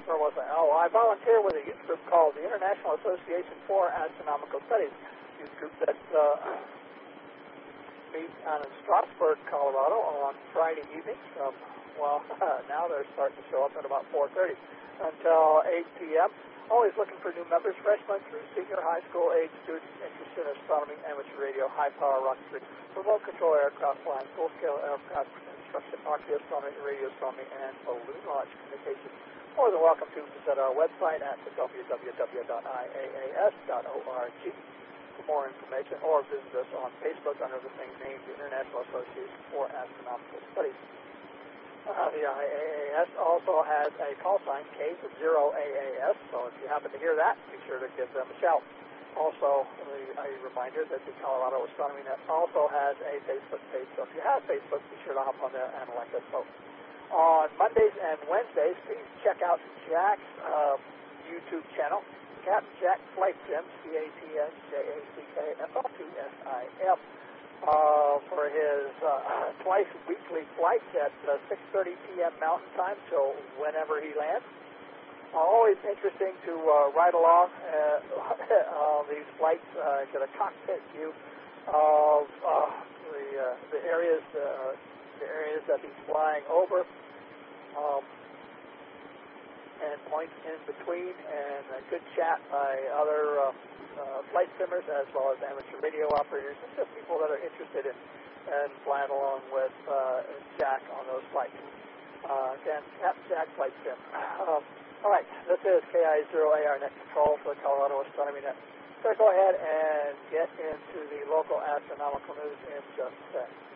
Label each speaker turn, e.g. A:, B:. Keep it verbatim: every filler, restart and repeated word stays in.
A: where was I? Oh, I volunteer with a youth group called the International Association for Astronomical Studies, youth group that uh, meets down in Strasburg, Colorado on Friday evenings. Um, well, now they're starting to show up at about four thirty until eight p.m. Always looking for new members, freshmen through senior high school age students interested in astronomy, amateur radio, high-power rocketry, remote control aircraft flying, full-scale aircraft construction, archaeoastronomy, astronomy, radio astronomy, and balloon launch communications. More than welcome to visit our website at w w w dot i a a s dot org for more information, or visit us on Facebook under the same name, the International Association for Astronomical Studies. Uh, the I A A S also has a call sign, K zero A A S, so if you happen to hear that, be sure to give them a shout. Also, a, a reminder that the Colorado Astronomy Net also has a Facebook page, so if you have Facebook, be sure to hop on there and like us both. On Mondays and Wednesdays, please check out Jack's uh, YouTube channel, Captain Jack Flight Sim, C A T S J A C K F L T S I F. Uh, for his uh, twice weekly flights at uh, six thirty p.m. Mountain Time, so whenever he lands. Uh, always interesting to uh, ride along uh, uh, these flights, uh, get a cockpit view of uh, the uh, the areas uh, the areas that he's flying over, um, and points in between, and a good chat by other Uh, Uh, flight simmers as well as amateur radio operators and just people that are interested in and flying along with uh, Jack on those flights. Uh, again, Captain Jack Flight Sim. Um, all right, this is K I zero A R Net Control for the Colorado Astronomy Net. So go ahead and get into the local astronomical news in just a sec.